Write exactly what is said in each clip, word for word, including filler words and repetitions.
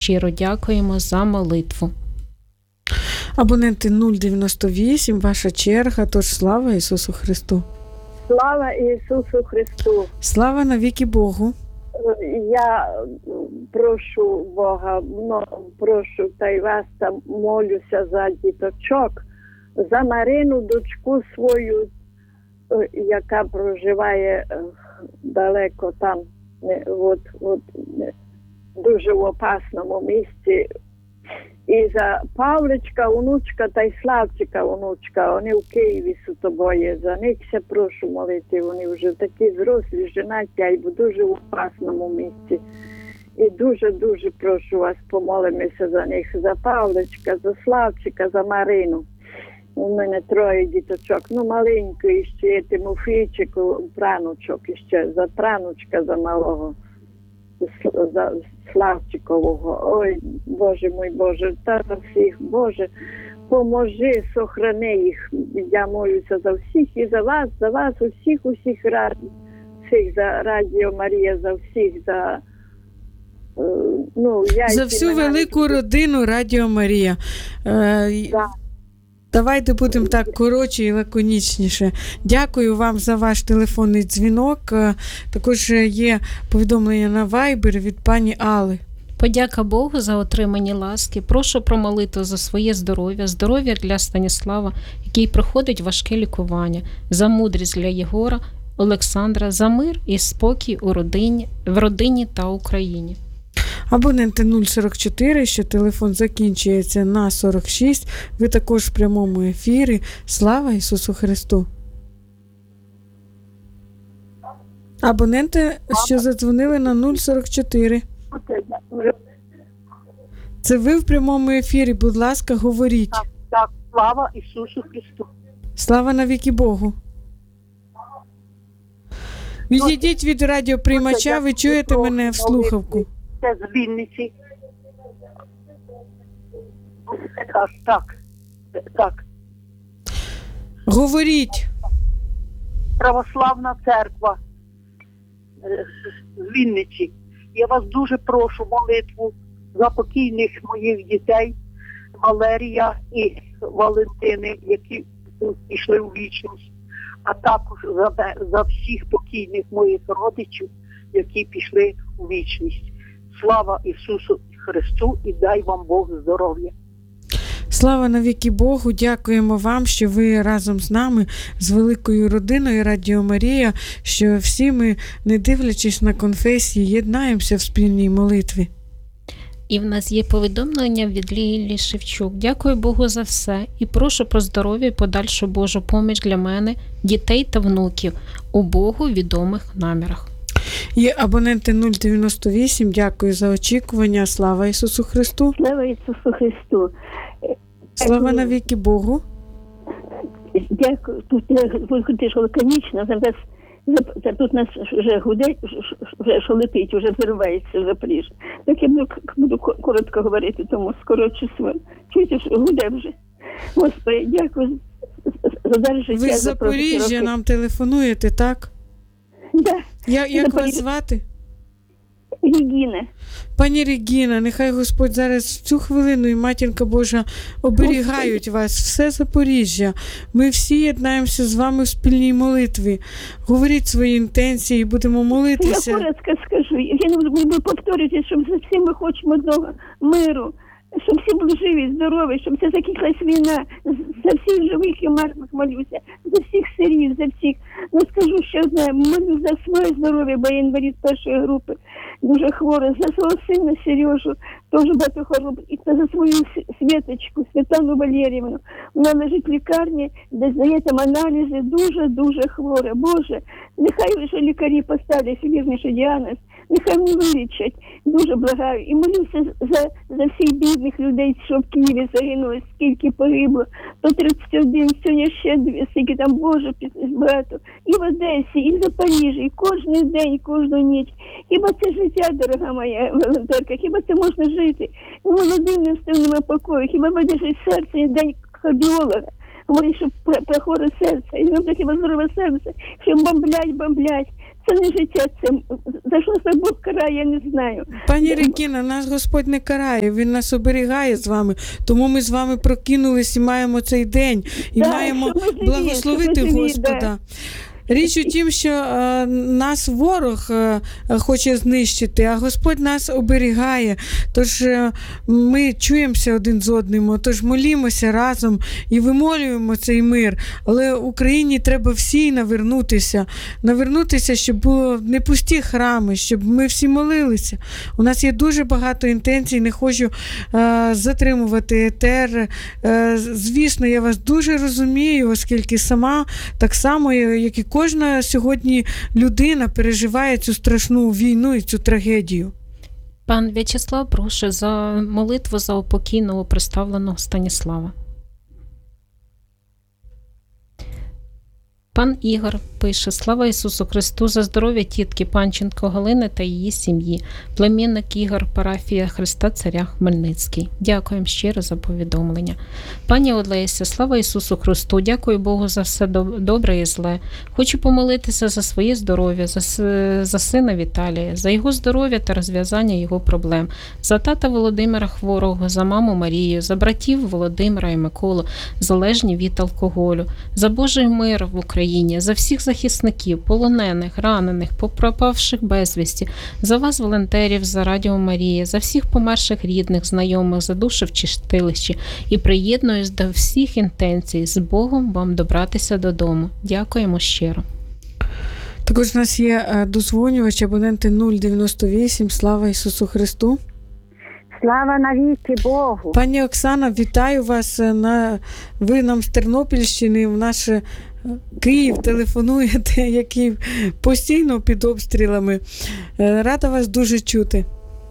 Щиро дякуємо за молитву. Абоненти нуль дев'яносто вісім, ваша черга, тож слава Ісусу Христу. Слава Ісусу Христу. Слава навіки Богу. Я прошу Бога, ну, прошу та й вас там молюся за діточок, за Марину, дочку свою, яка проживає далеко там, от, от, дуже в опасному місці. І за Павличка, онучка та й Славчика, онучка, вони в Києві сутобоє. За них се прошу молити, вони вже такі зрослі, женаті, а й в дуже опасному місці. І дуже-дуже прошу вас, помолимося за них, за Павличка, за Славчика, за Марину. У мене троє діточок, ну маленький ще є Тимофійчик, пранучок іще, за пранучка, за малого. За Славчикового. Ой, Боже мой Боже, та за всіх, Боже, поможи, сохрани їх. Я молюся за всіх і за вас, за вас, усіх, усіх раді, всіх, за Радіо Марія, за всіх, за ну, я за всю велику родину Радіо Марія. Е, да. Давайте будемо так коротше і лаконічніше. Дякую вам за ваш телефонний дзвінок. Також є повідомлення на Viber від пані Алли. Подяка Богу за отримані ласки. Прошу про молитву за своє здоров'я, здоров'я для Станіслава, який проходить важке лікування, за мудрість для Єгора, Олександра, за мир і спокій у родині, в родині та Україні. Абоненти нуль сорок чотири, що телефон закінчується на сорок шість. Ви також в прямому ефірі. Слава Ісусу Христу. Абоненти, що задзвонили на нуль сорок чотири. Це ви в прямому ефірі, будь ласка, говоріть. Так, так, слава Ісусу Христу. Слава навіки Богу. Відійдіть від радіоприймача, ви чуєте мене в слухавку. Це з Вінниці. Так, так, так. Говоріть. Православна церква з Вінниці. Я вас дуже прошу молитву за покійних моїх дітей Валерія і Валентини, які пішли у вічність, а також за, за всіх покійних моїх родичів, які пішли у вічність. Слава Ісусу Христу і дай вам Бог здоров'я. Слава навіки Богу, дякуємо вам, що ви разом з нами, з великою родиною Радіо Марія, що всі ми, не дивлячись на конфесії, єднаємося в спільній молитві. І в нас є повідомлення від Лілі Шевчук. Дякую Богу за все і прошу про здоров'я і подальшу Божу поміч для мене, дітей та внуків у Богу відомих намірах. Є абоненти нуль дев'яносто вісім, дякую за очікування. Слава Ісусу Христу. Слава Ісусу Христу. Слава навіки Богу. Дякую. Тут ти ж лаконічно, зараз тут нас вже гуде, вже що летить, вже взривається Запоріжжя. Так я буду, буду коротко говорити, тому скорочу своє. Чуєте, що гуде вже. Господи, дякую за дар життя. Ви з Запоріжжя нам телефонуєте, так? Да. Я, як Запоріжжя. вас звати? Регіна. Пані Регіна, нехай Господь зараз в цю хвилину і Матінка Божа оберігають вас, все Запоріжжя. Ми всі єднаємося з вами в спільній молитві. Говоріть свої інтенції, будемо молитися. Я коротко скажу, я не буду повторювати, щоб всі ми хочемо одного миру, щоб всі були живі, здорові, щоб це закінчилась війна. За всіх живих і мертвих молюся, за всіх сирів, за всіх. Ну скажу ще одне, молю за своє здоров'я, бо я інвалід першої групи, дуже хвора, за свого сина Сережу, теж багато хвороб, і за свою Світочку, Світлану Валеріївну. Вона лежить в лікарні, де здає там аналізи, дуже-дуже хвора. Боже, нехай вже лікарі поставлять вірніше діагноз, нехай не вилічать. Дуже благаю. І молюся за, за всіх бідних людей, що в Києві загинули, скільки погибло. То тридцять один, сьогодні ще дві, скільки там, Боже, багато. І в Одесі, і в Запоріжжі, і кожен день, і кожну ніч. Хіба це життя, дорога моя волонтерка, хіба це можна жити? У молодим невстивному покою, хіба буде жити серце і день кардіолога? говорить, що пр- приходить серце, і нам таке здорове серце, що бомблять, бомблять. Це не життя, це за що це Бог карає, я не знаю. Пані Регіна, нас Господь не карає, Він нас оберігає з вами, тому ми з вами прокинулись і маємо цей день, і Да, маємо що ми живі, благословити що ми живі, Господа. да. Річ у тім, що е, нас ворог е, хоче знищити, а Господь нас оберігає. Тож е, ми чуємося один з одним, тож молімося разом і вимолюємо цей мир. Але Україні треба всій навернутися. Навернутися, щоб було не пусті храми, щоб ми всі молилися. У нас є дуже багато інтенцій, не хочу е, затримувати етер. Е, звісно, я вас дуже розумію, оскільки сама так само, як і кожна сьогодні людина переживає цю страшну війну і цю трагедію. Пан В'ячеслав, прошу за молитву за упокійного представленого Станіслава. Пан Ігор пише: слава Ісусу Христу, за здоров'я тітки Панченко Галини та її сім'ї. Племінник Ігор, парафія Христа Царя Хмельницький. Дякуємо щиро за повідомлення. Пані Олеся, слава Ісусу Христу, дякую Богу за все добре і зле. Хочу помолитися за своє здоров'я, за, за сина Віталія, за його здоров'я та розв'язання його проблем, за тата Володимира хворого, за маму Марію, за братів Володимира і Миколу, залежні від алкоголю, за Божий мир в Україні, за всіх захисників, полонених, ранених, пропавших безвісті, за вас, волонтерів, за Радіо Марія, за всіх померших рідних, знайомих, за душі в чистилищі, і приєднуюсь до всіх інтенцій. З Богом вам добратися додому. Дякуємо щиро. Також у нас є дозвонювач, абоненти нуль дев'яносто вісім. Слава Ісусу Христу. Слава навіки Богу. Пані Оксана, вітаю вас. На... Ви нам з Тернопільщини, в наш Київ телефонуєте, який постійно під обстрілами. Рада вас дуже чути.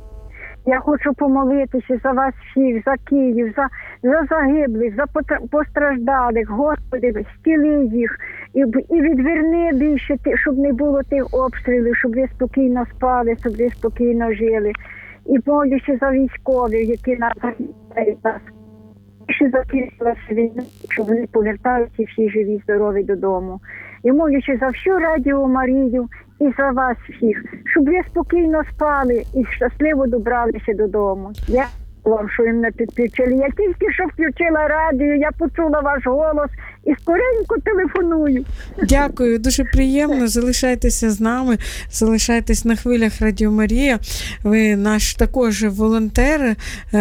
Я хочу помолитися за вас всіх, за Київ, за, за загиблих, за постраждалих. Господи, стіли їх і, і відверни більше, щоб не було тих обстрілів, щоб ви спокійно спали, щоб ви спокійно жили. І молюся за військових, які нас захищають нас. Ще закінчилася війна, щоб вони повертаються всі живі, здорові додому. І молюся за всю Радіо Марію і за вас всіх, щоб ви спокійно спали і щасливо добралися додому. Я вам, що ви мене підключили. Я тільки що включила радіо, я почула ваш голос і скоренько телефоную. Дякую, дуже приємно. Залишайтеся з нами, залишайтесь на хвилях Радіо Марія. Ви наш також волонтер.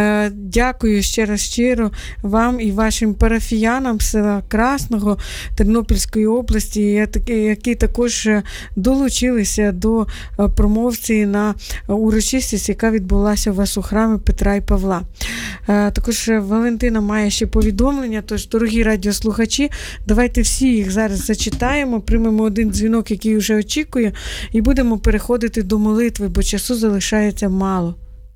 Дякую ще раз щиро вам і вашим парафіянам села Красного Тернопільської області, які також долучилися до промовції на урочистість, яка відбулася у вас у храмі Петра і Павла. Також Валентина має ще повідомлення, тож, дорогі радіослухачі, давайте всі їх зараз зачитаємо, приймемо один дзвінок, який вже очікує, і будемо переходити до молитви, бо часу залишається мало.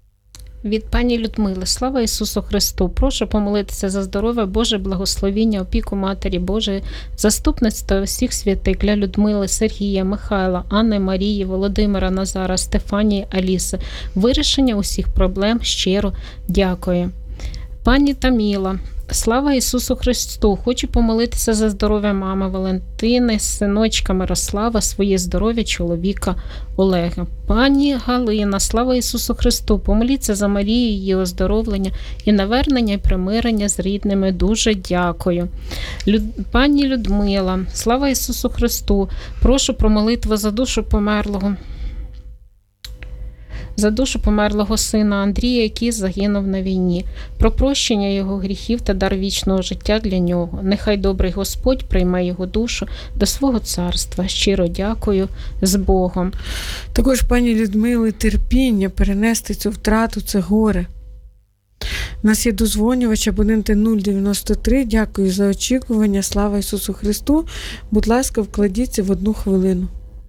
Від пані Людмили. Слава Ісусу Христу! Прошу помолитися за здоров'я, Боже благословіння, опіку Матері Божої, заступництво всіх святих для Людмили, Сергія, Михайла, Анни, Марії, Володимира, Назара, Стефанії, Аліси. Вирішення усіх проблем щиро дякую. Пані Таміла. Слава Ісусу Христу! Хочу помолитися за здоров'я мами Валентини, синочка Мирослава, своє здоров'я чоловіка Олега. Пані Галина, слава Ісусу Христу! Помоліться за Марію, її оздоровлення і навернення і примирення з рідними. Дуже дякую. Люд... Пані Людмила, слава Ісусу Христу! Прошу про молитву за душу померлого. За душу померлого сина Андрія, який загинув на війні, про прощення його гріхів та дар вічного життя для нього. Нехай добрий Господь прийме його душу до свого царства. Щиро дякую, з Богом. Також, пані Людмили, терпіння перенести цю втрату, це горе. У нас є дозвонювач, абоненти нуль дев'яносто три. Дякую за очікування. Слава Ісусу Христу. Будь ласка, вкладіться в одну хвилину.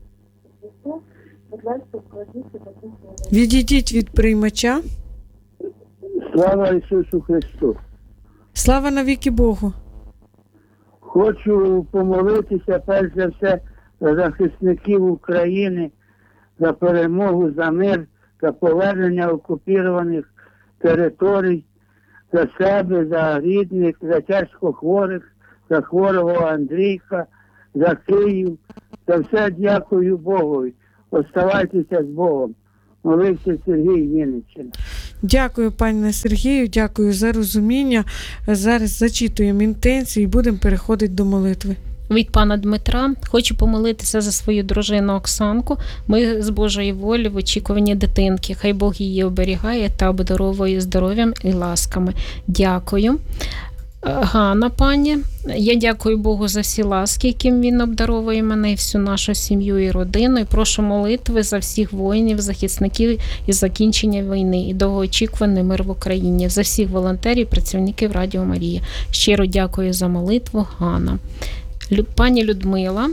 Відійдіть від приймача. Слава Ісусу Христу. Слава навіки Богу. Хочу помолитися перш за все за захисників України, за перемогу, за мир, за повернення окупованих територій, за себе, за рідних, за тяжко хворих, за хворого Андрійка, за Київ. За все дякую Богу. Оставайтеся з Богом. Молився Сергій Вінниччина. Дякую, пане Сергію, дякую за розуміння. Зараз зачитуємо інтенції і будемо переходити до молитви. Від пана Дмитра. Хочу помолитися за свою дружину Оксанку. Ми з Божої волі в очікуванні дитинки. Хай Бог її оберігає та обдаровує здоров'ям і ласками. Дякую. Ганна, пані, я дякую Богу за всі ласки, яким Він обдаровує мене і всю нашу сім'ю і родину. І прошу молитви за всіх воїнів, захисників і закінчення війни, і довгоочікуваний мир в Україні, за всіх волонтерів, працівників Радіо Марія. Щиро дякую за молитву, Ганна. Пані Людмила,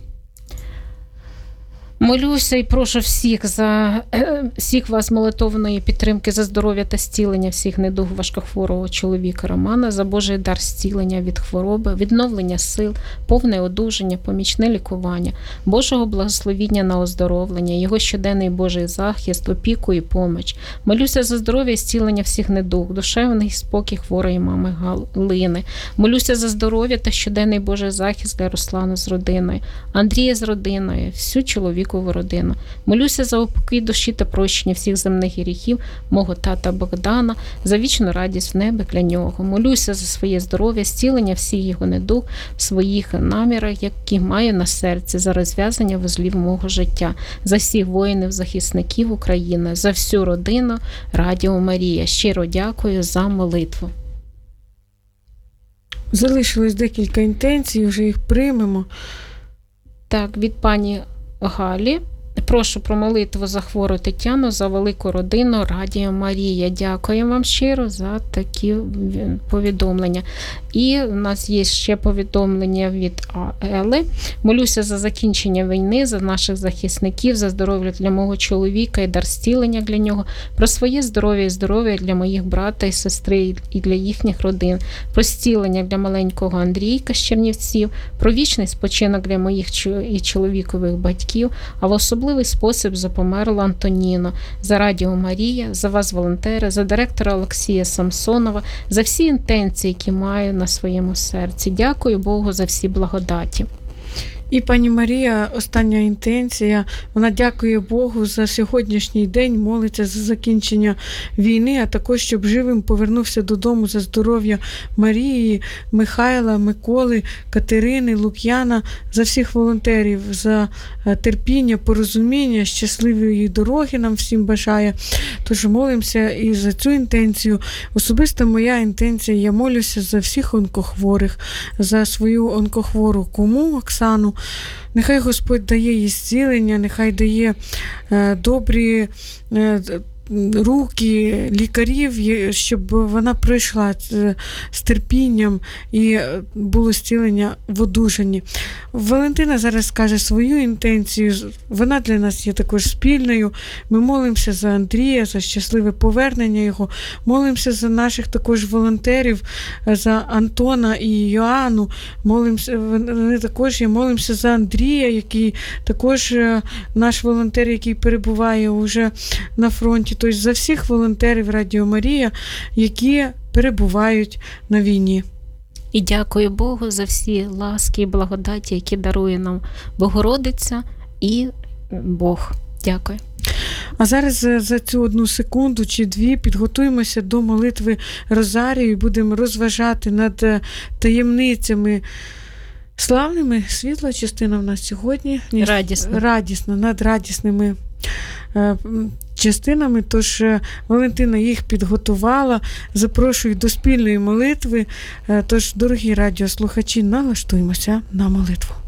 молюся і прошу всіх за всіх вас молитовної підтримки за здоров'я та зцілення всіх недуг важкохворого чоловіка Романа, за Божий дар зцілення від хвороби, відновлення сил, повне одужання, помічне лікування, Божого благословіння на оздоровлення, Його щоденний Божий захист, опіку і поміч. Молюся за здоров'я і зцілення всіх недуг, душевний спокій хворої мами Галини. Молюся за здоров'я та щоденний Божий захист для Руслана з родиною, Андрія з родиною, всю чоловіку родину. Молюся за упокій душі та прощення всіх земних гріхів мого тата Богдана, за вічну радість в небі для нього. Молюся за своє здоров'я, зцілення всіх його недуг, в своїх намірах, які маю на серці, за розв'язання вузлів мого життя, за всіх воїнів-захисників України, за всю родину Радіо Марія. Щиро дякую за молитву. Залишилось декілька інтенцій, вже їх приймемо. Так, від пані Галі. Прошу про молитву за хвору Тетяну, за велику родину Радіо Марія. Дякую вам щиро за такі повідомлення. І у нас є ще повідомлення від Ели. Молюся за закінчення війни, за наших захисників, за здоров'я для мого чоловіка і дар зцілення для нього, про своє здоров'я і здоров'я для моїх брата і сестри і для їхніх родин, про зцілення для маленького Андрійка з Чернівців, про вічний спочинок для моїх і чоловікових батьків, а в особливий спосіб за померлу Антоніну, за Радіо Марія, за вас, волонтери, за директора Олексія Самсонова, за всі інтенції, які маю на своєму серці. Дякую Богу за всі благодаті. І пані Марія, остання інтенція, вона дякує Богу за сьогоднішній день, молиться за закінчення війни, а також, щоб живим повернувся додому, за здоров'я Марії, Михайла, Миколи, Катерини, Лук'яна, за всіх волонтерів, за терпіння, порозуміння, щасливої дороги нам всім бажає. Тож молимося і за цю інтенцію. Особисто моя інтенція, я молюся за всіх онкохворих, за свою онкохвору куму Оксану. Нехай Господь дає їй зцілення, нехай дає е, добрі е, руки лікарів, щоб вона пройшла з терпінням і було зцілення в одужанні. Валентина зараз скаже свою інтенцію, вона для нас є також спільною. Ми молимося за Андрія, за щасливе повернення його, молимося за наших також волонтерів, за Антона і Йоанну, молимося, вони також є, молимося за Андрія, який також наш волонтер, який перебуває уже на фронті. Тобто за всіх волонтерів Радіо Марія, які перебувають на війні. І дякую Богу за всі ласки і благодаті, які дарує нам Богородиця і Бог. Дякую. А зараз за цю одну секунду чи дві підготуємося до молитви Розарію і будемо розважати над таємницями славними. Світла частина в нас сьогодні. Радісна. Радісна, над радісними частинами, тож Валентина їх підготувала. Запрошую до спільної молитви. Тож, дорогі радіослухачі, налаштуємося на молитву.